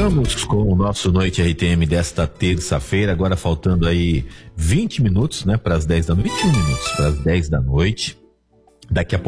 Voltamos com o nosso Noite RTM desta terça-feira, agora faltando aí 20 minutos, né, para as 10 da noite, 21 minutos para as 10 da noite. Daqui a pouco